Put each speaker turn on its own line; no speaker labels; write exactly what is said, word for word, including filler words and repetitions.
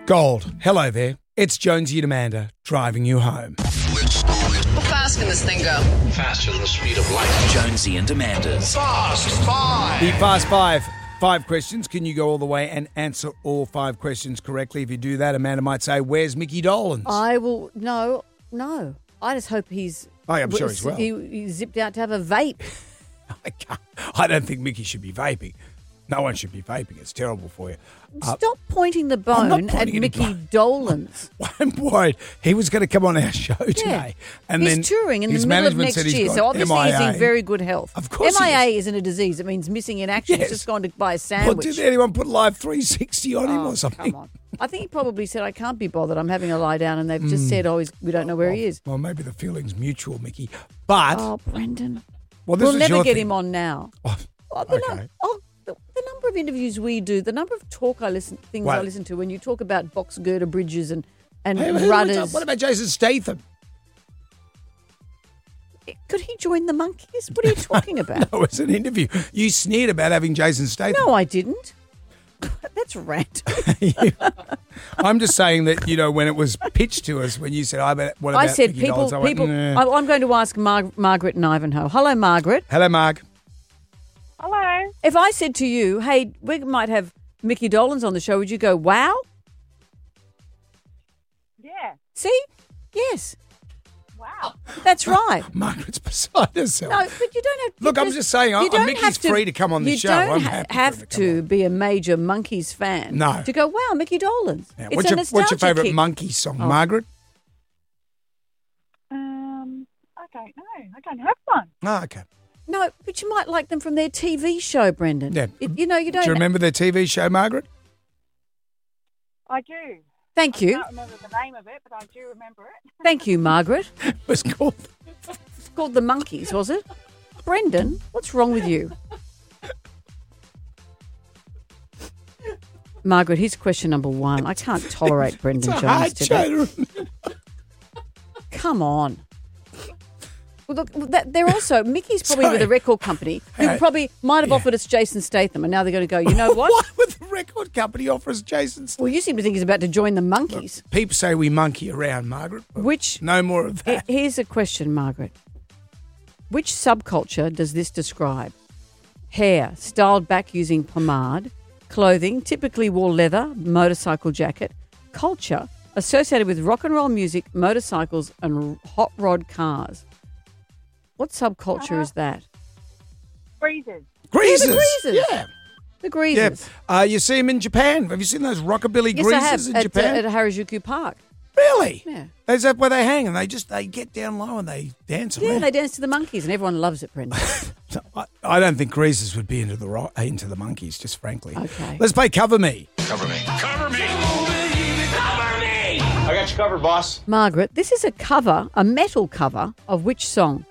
Gold. Hello there. It's Jonesy and Amanda driving you home.
How fast can this thing go?
Faster than the speed of light.
Jonesy and Amanda's
Fast Five.
The Fast Five. Five questions. Can you go all the way and answer all five questions correctly? If you do that, Amanda might say, where's Mickey Dolenz?
I will, no, no. I just hope he's...
Oh, I'm sure he's well.
He, he zipped out to have a vape.
I, can't, I don't think Mickey should be vaping. No one should be vaping. It's terrible for you. Uh,
Stop pointing the
I'm not
bone at
pointing any
Mickey
bone.
Dolenz.
I'm worried. He was going to come on our show today. And
he's
then
touring in the
his
middle of
management
next
said he's
year,
got
so obviously
M I A.
he's in very good health.
Of course
M I A
he
isn't a disease. It means missing in action.
Yes.
He's just gone to buy a
Well,
sandwich.
did anyone put Live three sixty on him
Oh,
or something?
come on. I think he probably said, I can't be bothered. I'm having a lie down. And they've just said, oh, he's, we don't know where he is.
Well, maybe the feeling's mutual, Mickey. But,
Oh, Brendan.
well, this
We'll
is
never
your
get
thing.
him on now.
Oh,
Oh, the,
okay.
num- oh, the, the number of interviews we do, the number of talk I listen, things I
Well-
listen to when you talk about box girder bridges and, and
Hey, who-
rudders.
What about Jason Statham?
Could he join the monkeys? What are you talking about?
No, it's an interview. You sneered about having Jason Statham.
No, I didn't. That's random.
I'm just saying that, you know, when it was pitched to us, when you said, I bet, what about
I said
Mickey
people.
Dolenz? I went,
people.
nah.
I, I'm going to ask Mar- Margaret in Ivanhoe. Hello, Margaret.
Hello, Mark.
Hello.
If I said to you, "Hey, we might have Mickey Dolenz on the show," would you go, "Wow"?
Yeah.
See? Yes,
Wow.
that's right.
Margaret's beside herself.
No, but you don't have.
Look,
you
I'm
just-
just saying, I-
you don't
Mickey's
have to-
free to come on the
you
show.
don't
I'm
ha-
happy for
have
him to
to,
come on.
be a major Monkeys fan.
No.
To go, wow, Mickey Dolenz.
Yeah,
It's
what's,
a
your, what's your
nostalgia
favourite
kick.
monkey song,
Oh.
Margaret?
Um, I don't know. I don't have one.
Oh, okay.
No, but you might like them from their T V show, Brendan.
Yeah.
It- you know, you don't.
Do you remember their T V show, Margaret?
I do.
Thank
I
you,
can't remember the name of it, but I do remember it.
thank you, Margaret.
It was called...
It's called The Monkeys, was it? Brendan, what's wrong with you? Margaret, here's question number one. I can't tolerate Brendan
It's a
Jones
hard
today.
show to remember.
Come on. Well, look, that, they're also Mickey's probably
Sorry.
with a record company who
Hey.
probably might have
Yeah.
offered us Jason Statham, and now they're going to go. You know what?
Why would the record company offer us Jason Statham?
Well, you seem to think he's about to join the Monkeys.
People say we monkey around, Margaret. but
Which
No more of
he-
that.
here's a question, Margaret. Which subculture does this describe? Hair styled back using pomade, clothing typically wore leather, motorcycle jacket, culture associated with rock and roll music, motorcycles, and hot rod cars. What subculture
Uh-huh.
is that?
Freezers.
Greasers.
Yeah, the Greasers.
Yeah.
The
Yeah.
Greasers.
Uh, you see them in Japan. Have you seen those rockabilly
Yes, I have
greasers in
at, uh,
Japan?
at Harajuku Park.
Really?
Yeah.
Is that where they hang? And they just they get down low and they dance
Yeah,
around.
they dance to the Monkeys, and everyone loves it, Brendan.
So I, I don't think greasers would be into the ro- into the monkeys, just frankly.
Okay.
Let's play Cover Me.
Cover me. Cover me. Cover me. I got you covered, boss.
Margaret, this is a cover, a metal cover of which song?